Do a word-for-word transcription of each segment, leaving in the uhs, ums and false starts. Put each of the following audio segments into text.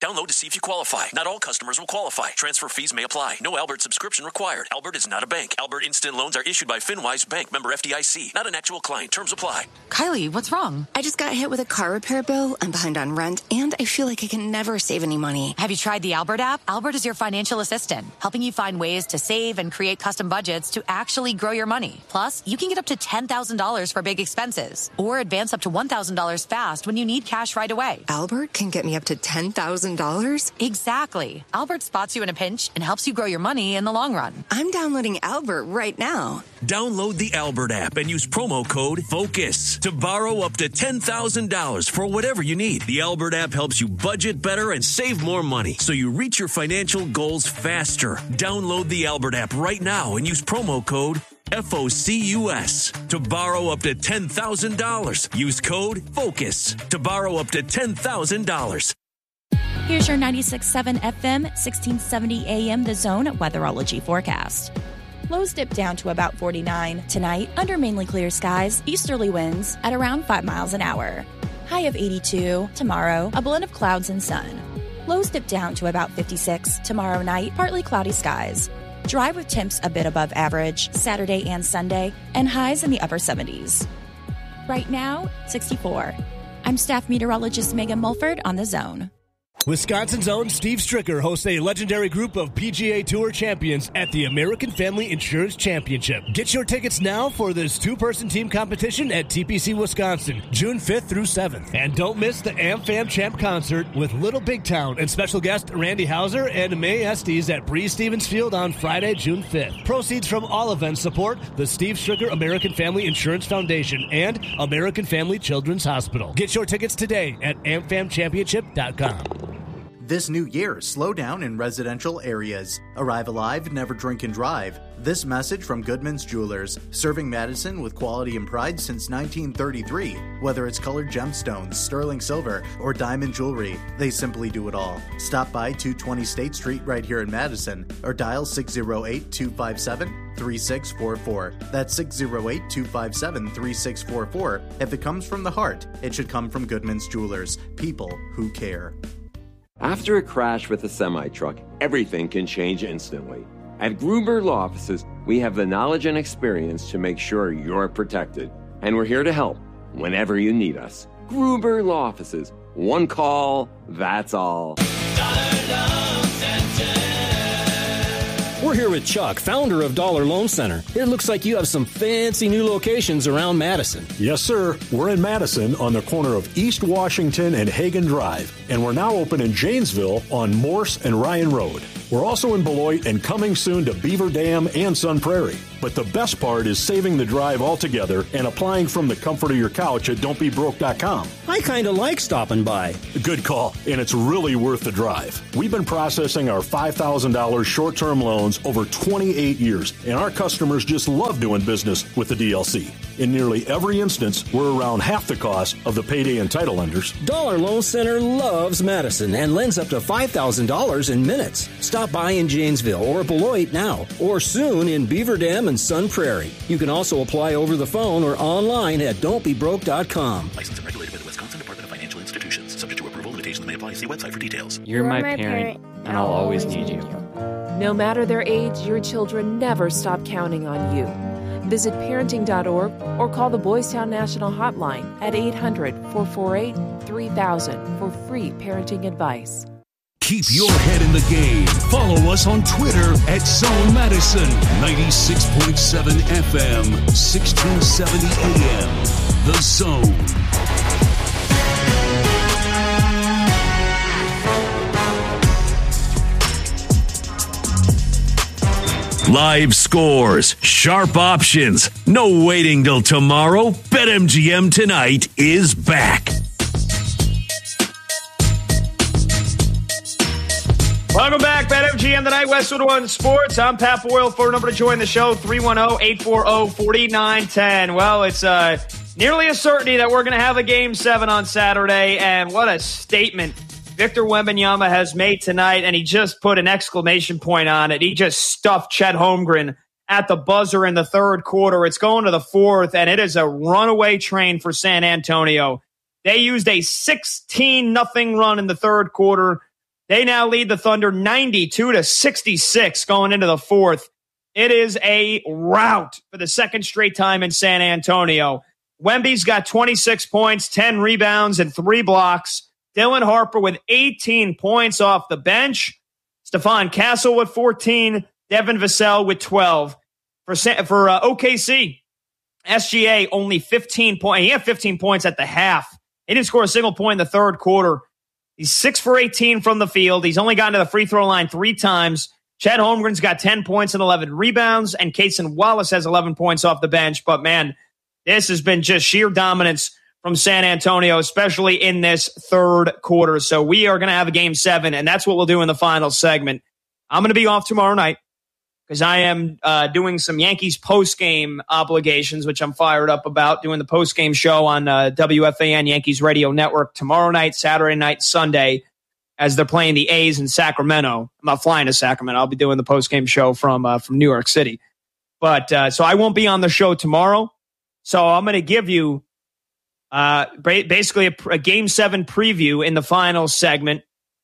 Download to see if you qualify. Not all customers will qualify. Transfer fees may apply. No Albert subscription required. Albert is not a bank. Albert Instant Loans are issued by FinWise Bank, member F D I C. Not an actual client. Terms apply. Kylie, what's wrong? I just got hit with a car repair bill. I'm behind on rent, and I feel like I can never save any money. Have you tried the Albert app? Albert is your financial assistant, helping you find ways to save and create custom budgets to actually grow your money. Plus, you can get up to ten thousand dollars for big expenses or advance up to one thousand dollars fast when you need cash right away. Albert can get me up to ten thousand dollars? Exactly. Albert spots you in a pinch and helps you grow your money in the long run. I'm downloading Albert right now. Download the Albert app and use promo code FOCUS to borrow up to ten thousand dollars for whatever you need. The Albert app helps you budget better and save more money so you reach your financial goals faster. Download the Albert app right now and use promo code FOCUS to borrow up to ten thousand dollars. Use code FOCUS to borrow up to ten thousand dollars. Here's your ninety-six point seven F M, sixteen seventy A M The Zone weatherology forecast. Lows dip down to about forty-nine. Tonight, under mainly clear skies, easterly winds at around five miles an hour. High of eighty-two. Tomorrow, a blend of clouds and sun. Lows dip down to about fifty-six. Tomorrow night, partly cloudy skies. Dry with temps a bit above average Saturday and Sunday, and highs in the upper seventies. Right now, sixty-four. I'm staff meteorologist Megan Mulford on The Zone. Wisconsin's own Steve Stricker hosts a legendary group of P G A Tour champions at the American Family Insurance Championship. Get your tickets now for this two-person team competition at T P C Wisconsin, June fifth through seventh. And don't miss the AmFam Champ concert with Little Big Town and special guest Randy Hauser and May Estes at Breeze Stevens Field on Friday, June fifth. Proceeds from all events support the Steve Stricker American Family Insurance Foundation and American Family Children's Hospital. Get your tickets today at am fam championship dot com. This new year, slow down in residential areas. Arrive alive, never drink and drive. This message from Goodman's Jewelers, serving Madison with quality and pride since nineteen thirty-three. Whether it's colored gemstones, sterling silver, or diamond jewelry, they simply do it all. Stop by two twenty State Street right here in Madison, or dial six oh eight, two five seven, three six four four. That's six oh eight, two five seven, three six four four. If it comes from the heart, it should come from Goodman's Jewelers. People who care. After a crash with a semi-truck, everything can change instantly. At Gruber Law Offices, we have the knowledge and experience to make sure you're protected. And we're here to help whenever you need us. Gruber Law Offices. One call, that's all. We're here with Chuck, founder of Dollar Loan Center. It looks like you have some fancy new locations around Madison. Yes, sir. We're in Madison on the corner of East Washington and Hagen Drive, and we're now open in Janesville on Morse and Ryan Road. We're also in Beloit and coming soon to Beaver Dam and Sun Prairie. But the best part is saving the drive altogether and applying from the comfort of your couch at don't be broke dot com. I kind of like stopping by. Good call, and it's really worth the drive. We've been processing our five thousand dollars short-term loans over twenty-eight years, and our customers just love doing business with the D L C. In nearly every instance, we're around half the cost of the payday and title lenders. Dollar Loan Center loves Madison and lends up to five thousand dollars in minutes. Stop by in Janesville or Beloit now, or soon in Beaver Dam and Sun Prairie. You can also apply over the phone or online at don't be broke dot com. Licensed and regulated by the Wisconsin Department of Financial Institutions. Subject to approval, limitations may apply. See website for details. You're, You're my, my parent, parent, and I'll always need you. No matter their age, your children never stop counting on you. Visit parenting dot org or call the Boys Town National Hotline at eight hundred, four four eight, three thousand for free parenting advice. Keep your head in the game. Follow us on Twitter at Zone Madison, ninety-six point seven F M, sixteen seventy A M. The Zone. Live scores, sharp options, no waiting till tomorrow. BetMGM tonight is back. Welcome back, BetMGM tonight, Westwood One Sports. I'm Pat Boyle. For a number to join the show, three one zero, eight four zero, four nine one zero. Well, it's uh, nearly a certainty that we're going to have a Game seven on Saturday, and what a statement Victor Wembanyama has made tonight, and he just put an exclamation point on it. He just stuffed Chet Holmgren at the buzzer in the third quarter. It's going to the fourth, and it is a runaway train for San Antonio. They used a sixteen nothing run in the third quarter They now lead the Thunder ninety-two to sixty-six going into the fourth. It is a rout for the second straight time in San Antonio. Wemby's got twenty-six points, ten rebounds, and three blocks. Dylan Harper with eighteen points off the bench. Stephon Castle with fourteen. Devin Vassell with twelve. For for uh, O K C, S G A only fifteen points. He had fifteen points at the half. He didn't score a single point in the third quarter. He's six for eighteen from the field. He's only gotten to the free throw line three times. Chet Holmgren's got ten points and eleven rebounds, and Cason Wallace has eleven points off the bench. But, man, this has been just sheer dominance from San Antonio, especially in this third quarter. So we are going to have a game seven, and that's what we'll do in the final segment. I'm going to be off tomorrow night because I am uh, doing some Yankees post-game obligations, which I'm fired up about, doing the post-game show on uh, W F A N Yankees Radio Network tomorrow night, Saturday night, Sunday, as they're playing the A's in Sacramento. I'm not flying to Sacramento. I'll be doing the post-game show from uh, from New York City. But uh, so I won't be on the show tomorrow. So I'm going to give you uh, basically a, a Game seven preview in the final segment.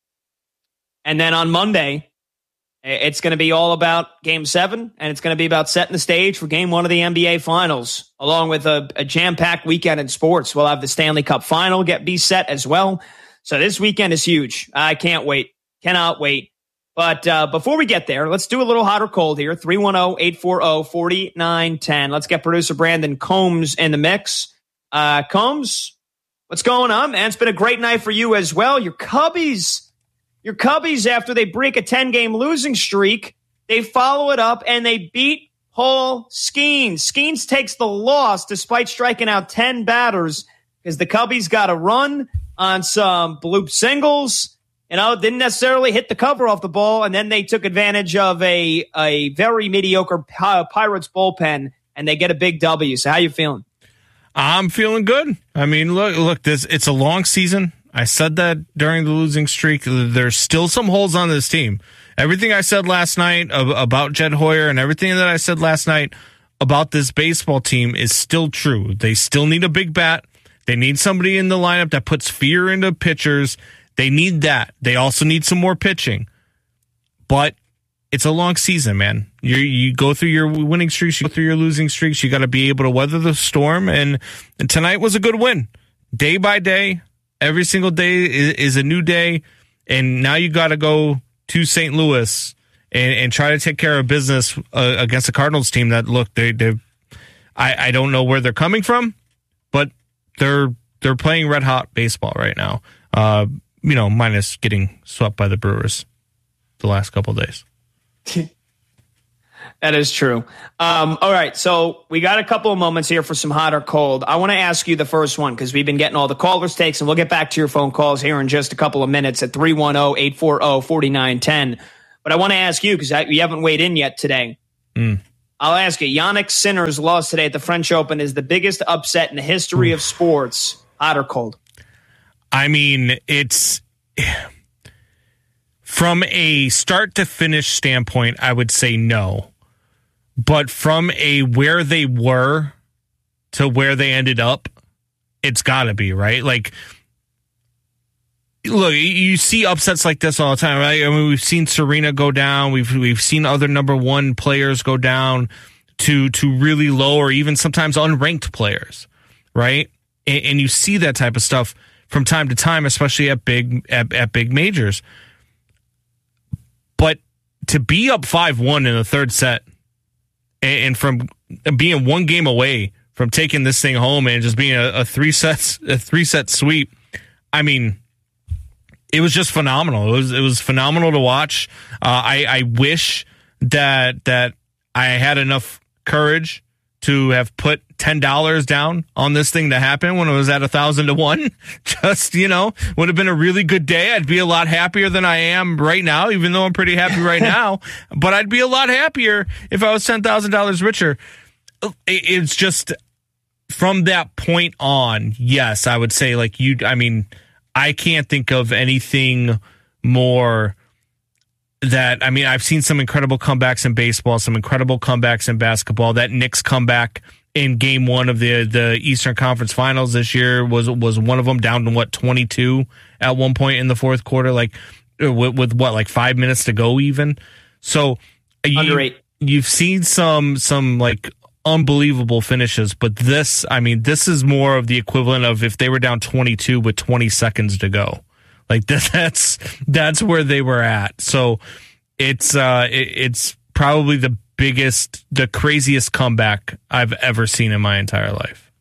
And then on Monday, it's going to be all about Game seven, and it's going to be about setting the stage for Game one of the N B A Finals, along with a, a jam-packed weekend in sports. We'll have the Stanley Cup Final get be set as well. So this weekend is huge. I can't wait. Cannot wait. But uh, before we get there, let's do a little hot or cold here. three one zero, eight four zero, four nine one zero. Let's get producer Brandon Combs in the mix. Uh, Combs, what's going on, man? It's been a great night for you as well. Your Cubbies... Your Cubbies, after they break a ten-game losing streak, they follow it up and they beat Paul Skeens. Skeens takes the loss despite striking out ten batters because the Cubbies got a run on some bloop singles. You know, didn't necessarily hit the cover off the ball, and then they took advantage of a, a very mediocre Pirates bullpen, and they get a big W. So how you feeling? I'm feeling good. I mean, look, look, this it's a long season. I said that during the losing streak. There's still some holes on this team. Everything I said last night about Jed Hoyer and everything that I said last night about this baseball team is still true. They still need a big bat. They need somebody in the lineup that puts fear into pitchers. They need that. They also need some more pitching. But it's a long season, man. You you go through your winning streaks, you go through your losing streaks. You got to be able to weather the storm. And, and tonight was a good win. Day by day. Every single day is, is a new day, and now you got to go to Saint Louis and, and try to take care of business uh, against the Cardinals team that, look, they they I, I don't know where they're coming from, but they're they're playing red hot baseball right now. Uh, you know, minus getting swept by the Brewers the last couple of days. That is true. Um, all right, so we got a couple of moments here for some hot or cold. I want to ask you the first one because we've been getting all the callers' takes, and we'll get back to your phone calls here in just a couple of minutes at three one zero, eight four zero, four nine one zero. But I want to ask you because you haven't weighed in yet today. Mm. I'll ask you, Yannick Sinner's loss today at the French Open is the biggest upset in the history of sports. Hot or cold? I mean, it's... From a start to finish standpoint, I would say no. But from a where they were to where they ended up, it's got to be, right? Like, look, you see upsets like this all the time, right? I mean, we've seen Serena go down. We've we've seen other number one players go down to to really low or even sometimes unranked players, right? And, and you see that type of stuff from time to time, especially at big at, at big majors. But to be up five one in the third set, and from being one game away from taking this thing home and just being a, a three sets a three set sweep, I mean, it was just phenomenal. It was it was phenomenal to watch. Uh, I I wish that that I had enough courage to have put ten dollars down on this thing to happen when it was at a thousand to one. Just, you know, would have been a really good day. I'd be a lot happier than I am right now, even though I'm pretty happy right now. But I'd be a lot happier if I was ten thousand dollars richer. It's just from that point on, yes, I would say like you, I mean, I can't think of anything more that, I mean, I've seen some incredible comebacks in baseball, some incredible comebacks in basketball. That Knicks comeback in game one of the the Eastern Conference Finals this year was was one of them, down to what, twenty-two at one point in the fourth quarter. Like, with, with what, like five minutes to go even. So Under you, eight. You've seen some some like unbelievable finishes, but this, I mean, this is more of the equivalent of if they were down twenty-two with twenty seconds to go. Like that's that's where they were at. So it's uh, it, it's probably the biggest, the craziest comeback I've ever seen in my entire life.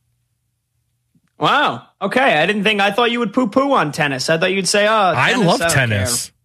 Wow. Okay. I didn't think, I thought you would poo poo on tennis. I thought you'd say, oh, tennis, I love I don't tennis. care.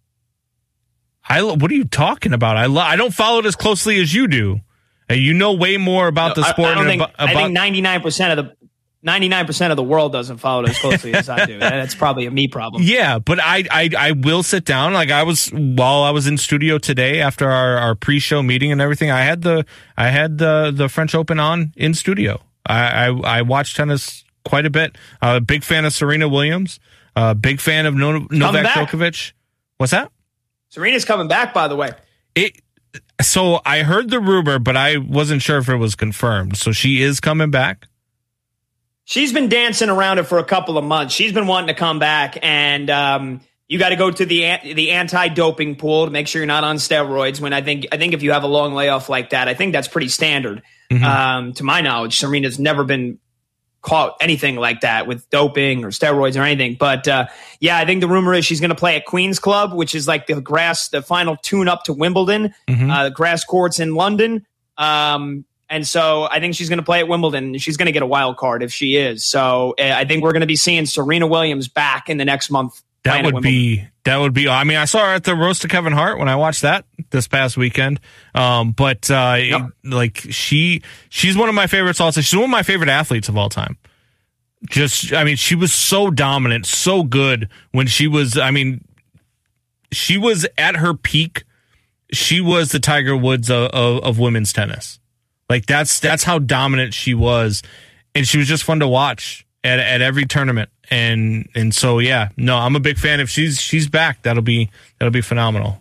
I what are you talking about? I lo- I don't follow it as closely as you do. And you know way more about No, the sport. I, I, don't think, about, I think ninety-nine percent of the ninety-nine percent of the world doesn't follow it as closely as I do. That's probably a me problem. Yeah, but I, I I will sit down. Like I was while I was in studio today after our, our pre-show meeting and everything. I had the I had the the French Open on in studio. I I, I watched tennis quite a bit. A uh, big fan of Serena Williams. A uh, big fan of no- Novak Djokovic. What's that? Serena's coming back, by the way. It. So I heard the rumor, but I wasn't sure if it was confirmed. So she is coming back. She's been dancing around it for a couple of months. She's been wanting to come back, and um, you got to go to the the anti-doping pool to make sure you're not on steroids. When I think I think if you have a long layoff like that, I think that's pretty standard. Mm-hmm. Um, to my knowledge, Serena's never been caught anything like that with doping or steroids or anything. But uh, yeah, I think the rumor is she's going to play at Queen's Club, which is like the grass, the final tune up to Wimbledon, mm-hmm. uh, the grass courts in London. Um, and so I think she's going to play at Wimbledon. She's going to get a wild card if she is. So uh, I think we're going to be seeing Serena Williams back in the next month. That would be, that would be, I mean, I saw her at the Roast to Kevin Hart when I watched that this past weekend. Um, but, uh, yep. it, like she, she's one of my favorites also. She's one of my favorite athletes of all time. Just, I mean, she was so dominant, so good when she was, I mean, she was at her peak. She was the Tiger Woods of, of, of women's tennis. Like that's, that's how dominant she was. And she was just fun to watch at, at every tournament. And and so yeah, no, I'm a big fan. If she's she's back, that'll be that'll be phenomenal.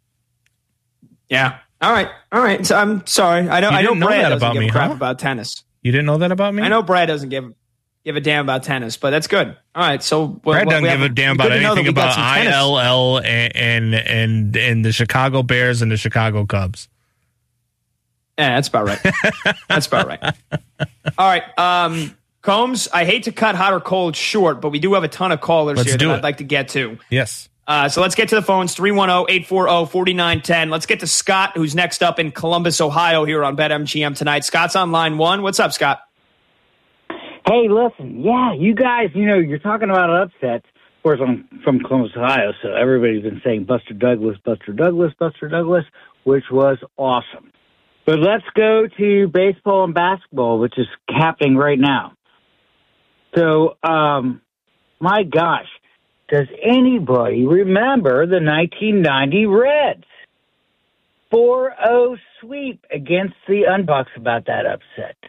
Yeah. All right. All right. So I'm sorry. I don't. I know, know Brad that doesn't about give me, a crap huh? about tennis. You didn't know that about me? I know Brad doesn't give give a damn about tennis, but that's good. All right. So Brad well, doesn't give have, a damn about anything about I tennis. L L and, and and and the Chicago Bears and the Chicago Cubs. Yeah, that's about right. That's about right. All right. Um, Combs, I hate to cut hot or cold short, but we do have a ton of callers Let's here that do I'd it. like to get to. Yes. Uh, so let's get to the phones, three one zero, eight four zero, four nine one zero. Let's get to Scott, who's next up in Columbus, Ohio, here on BetMGM tonight. Scott's on line one. What's up, Scott? Hey, listen, yeah, you guys, you know, you're talking about upsets. Of course, I'm from Columbus, Ohio, so everybody's been saying Buster Douglas, Buster Douglas, Buster Douglas, which was awesome. But let's go to baseball and basketball, which is happening right now. So, um, my gosh, does anybody remember the nineteen ninety Reds? four oh sweep against the Unbucks about that upset.